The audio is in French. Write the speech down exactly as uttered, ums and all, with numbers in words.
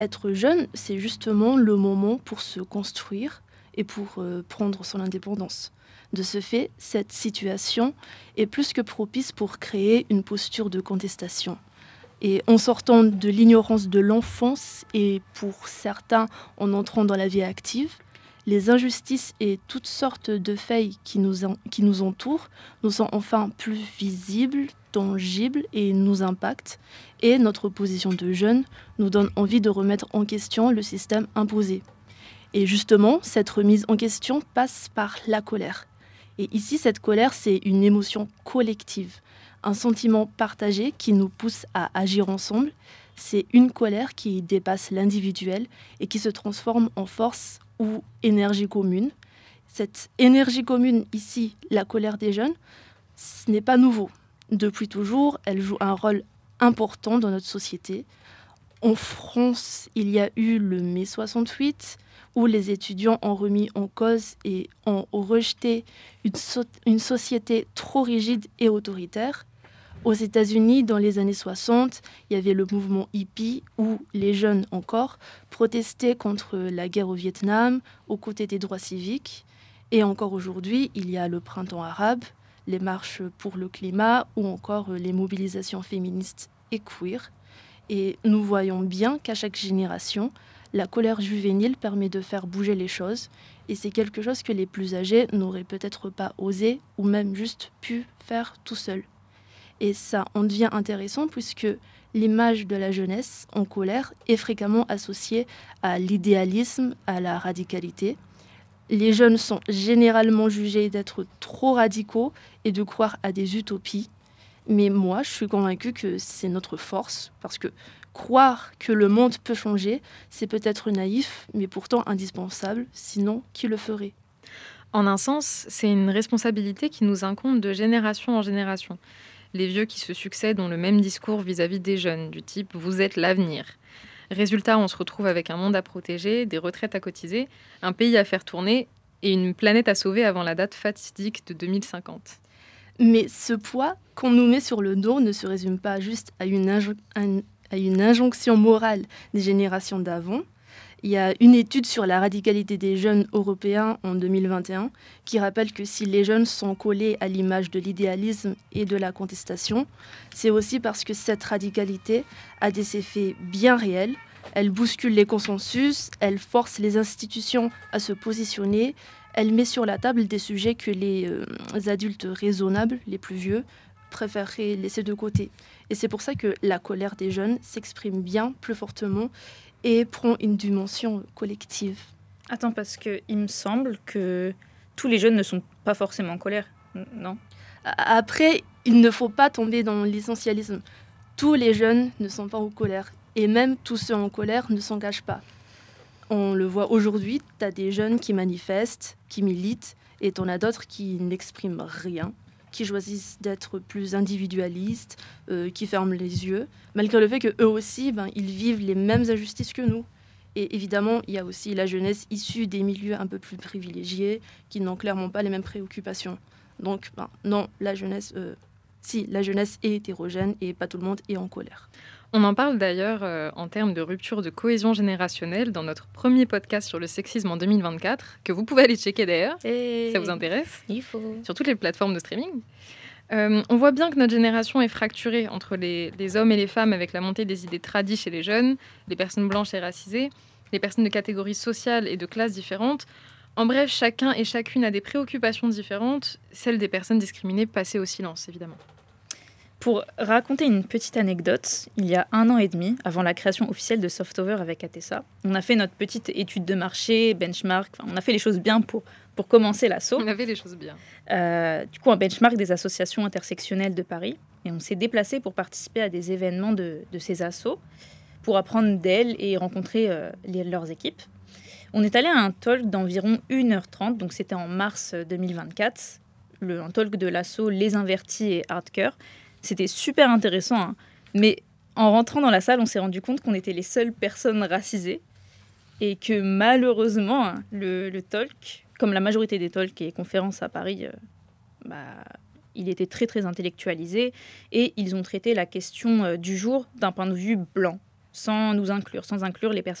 Être jeune, c'est justement le moment pour se construire et pour euh, prendre son indépendance. De ce fait, cette situation est plus que propice pour créer une posture de contestation. Et en sortant de l'ignorance de l'enfance et pour certains en entrant dans la vie active, les injustices et toutes sortes de faits qui nous, en- qui nous entourent nous sont enfin plus visibles, tangibles et nous impactent. Et notre position de jeune nous donne envie de remettre en question le système imposé. Et justement, cette remise en question passe par la colère. Et ici, cette colère, c'est une émotion collective, un sentiment partagé qui nous pousse à agir ensemble. C'est une colère qui dépasse l'individuel et qui se transforme en force ou énergie commune. Cette énergie commune, ici, la colère des jeunes, ce n'est pas nouveau. Depuis toujours, elle joue un rôle important dans notre société. En France, il y a eu le mai soixante-huit, où les étudiants ont remis en cause et ont rejeté une, so- une société trop rigide et autoritaire. Aux États-Unis, dans les années soixante, il y avait le mouvement hippie où les jeunes encore protestaient contre la guerre au Vietnam, aux côtés des droits civiques. Et encore aujourd'hui, il y a le printemps arabe, les marches pour le climat ou encore les mobilisations féministes et queer. Et nous voyons bien qu'à chaque génération, la colère juvénile permet de faire bouger les choses. Et c'est quelque chose que les plus âgés n'auraient peut-être pas osé ou même juste pu faire tout seuls. Et ça en devient intéressant puisque l'image de la jeunesse en colère est fréquemment associée à l'idéalisme, à la radicalité. Les jeunes sont généralement jugés d'être trop radicaux et de croire à des utopies. Mais moi, je suis convaincue que c'est notre force, parce que croire que le monde peut changer, c'est peut-être naïf, mais pourtant indispensable, sinon qui le ferait? En un sens, c'est une responsabilité qui nous incombe de génération en génération. Les vieux qui se succèdent ont le même discours vis-à-vis des jeunes, du type «vous êtes l'avenir». Résultat, on se retrouve avec un monde à protéger, des retraites à cotiser, un pays à faire tourner et une planète à sauver avant la date fatidique de deux mille cinquante. Mais ce poids qu'on nous met sur le dos ne se résume pas juste à une, injo- un- à une injonction morale des générations d'avant. Il y a une étude sur la radicalité des jeunes européens en deux mille vingt et un qui rappelle que si les jeunes sont collés à l'image de l'idéalisme et de la contestation, c'est aussi parce que cette radicalité a des effets bien réels. Elle bouscule les consensus, elle force les institutions à se positionner, elle met sur la table des sujets que les euh, adultes raisonnables, les plus vieux, préféreraient laisser de côté. Et c'est pour ça que la colère des jeunes s'exprime bien plus fortement et prend une dimension collective. Attends, parce que il me semble que tous les jeunes ne sont pas forcément en colère, n- non? A- Après, il ne faut pas tomber dans l'essentialisme. Tous les jeunes ne sont pas en colère. Et même tous ceux en colère ne s'engagent pas. On le voit aujourd'hui, tu as des jeunes qui manifestent, qui militent, et tu en as d'autres qui n'expriment rien, qui choisissent d'être plus individualistes, euh, qui ferment les yeux, malgré le fait qu'eux aussi, ben, ils vivent les mêmes injustices que nous. Et évidemment, il y a aussi la jeunesse issue des milieux un peu plus privilégiés, qui n'ont clairement pas les mêmes préoccupations. Donc, ben, non, la jeunesse, euh, si, la jeunesse est hétérogène et pas tout le monde est en colère. On en parle d'ailleurs euh, en termes de rupture de cohésion générationnelle dans notre premier podcast sur le sexisme en deux mille vingt-quatre, que vous pouvez aller checker d'ailleurs, si ça vous intéresse, Il faut. sur toutes les plateformes de streaming. Euh, on voit bien que notre génération est fracturée entre les, les hommes et les femmes avec la montée des idées tradies chez les jeunes, les personnes blanches et racisées, les personnes de catégories sociales et de classes différentes. En bref, chacun et chacune a des préoccupations différentes, celles des personnes discriminées passées au silence, évidemment. Pour raconter une petite anecdote, il y a un an et demi, avant la création officielle de Softover avec Atessa, on a fait notre petite étude de marché, benchmark, enfin, on a fait les choses bien pour, pour commencer l'assaut. On avait les choses bien. Euh, du coup, un benchmark des associations intersectionnelles de Paris. Et on s'est déplacé pour participer à des événements de, de ces assos, pour apprendre d'elles et rencontrer euh, les- leurs équipes. On est allé à un talk d'environ une heure trente, donc c'était en mars deux mille vingt-quatre, le, un talk de l'asso Les Invertis et Hardcore. C'était super intéressant, hein. Mais en rentrant dans la salle, on s'est rendu compte qu'on était les seules personnes racisées et que malheureusement, hein, le, le talk, comme la majorité des talks et conférences à Paris, euh, bah, il était très très intellectualisé et ils ont traité la question euh, du jour d'un point de vue blanc. sans nous inclure, sans inclure les personnes